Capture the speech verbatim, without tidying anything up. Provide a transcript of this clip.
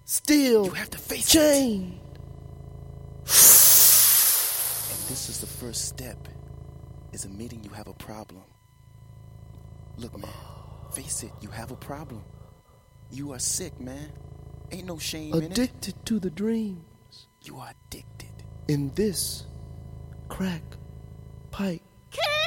still You have to face chained. it. And this is the first step, is admitting you have a problem. Look, man, face it, you have a problem. You are sick, man. Ain't no shame in it. Addicted to the dreams. You are addicted. In this crack pipe. King!